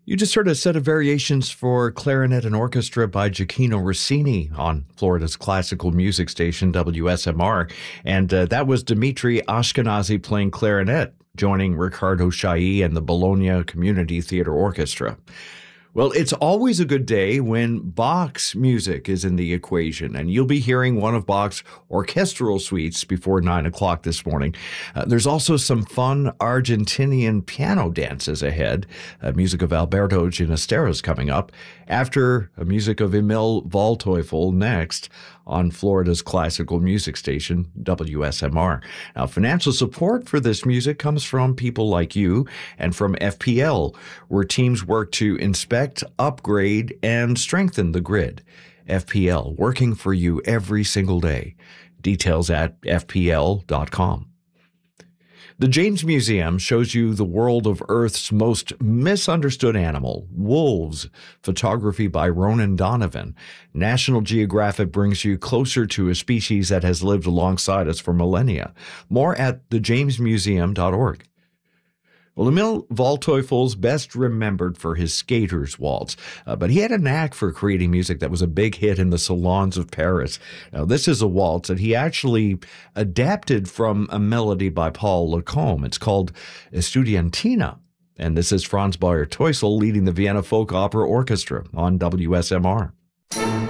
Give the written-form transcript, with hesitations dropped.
You just heard a set of variations for clarinet and orchestra by Gioacchino Rossini on Florida's classical music station, WSMR. And that was Dimitri Ashkenazy playing clarinet, joining Riccardo Chailly and the Bologna Community Theater Orchestra. Well, it's always a good day when Bach's music is in the equation, and you'll be hearing one of Bach's orchestral suites before 9 o'clock this morning. There's also some fun Argentinian piano dances ahead. Music of Alberto Ginastera is coming up, after music of Emil Waldteufel next on Florida's classical music station, WSMR. Now, financial support for this music comes from people like you and from FPL, where teams work to inspect, upgrade, and strengthen the grid. FPL, working for you every single day. Details at fpl.com. The James Museum shows you the world of Earth's most misunderstood animal, wolves. Photography by Ronan Donovan. National Geographic brings you closer to a species that has lived alongside us for millennia. More at thejamesmuseum.org. Well, Emil Waldteufel's best remembered for his Skater's Waltz, but he had a knack for creating music that was a big hit in the salons of Paris. Now, this is a waltz that he actually adapted from a melody by Paul Lacombe. It's called Estudiantina, and this is Franz Bayer-Teusel leading the Vienna Folk Opera Orchestra on WSMR.